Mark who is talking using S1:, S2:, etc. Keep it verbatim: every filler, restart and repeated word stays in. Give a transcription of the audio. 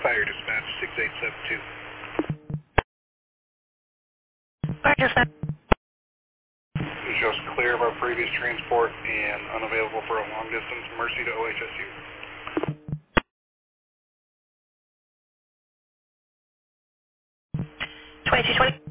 S1: Fire dispatch six eight seven two.
S2: Fire dispatch.
S1: Just clear of our previous transport and unavailable for a long distance. Mercy to O H S U.
S2: twenty-two twenty.